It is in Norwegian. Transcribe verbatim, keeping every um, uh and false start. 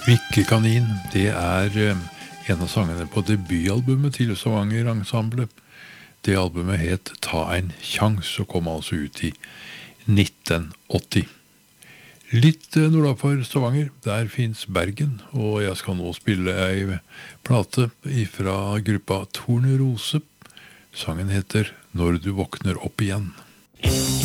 Mikkekanin, det er eh, en av sangene på debutalbumet til Stavanger Ensemble. Det albumet het Ta en Kjans og kom altså ut i nitten åtti. Litt eh, nordafor Stavanger, der finnes Bergen, og jeg skal nå spille ei plate fra gruppa Tornerose. Sangen heter Når du våkner opp igjen.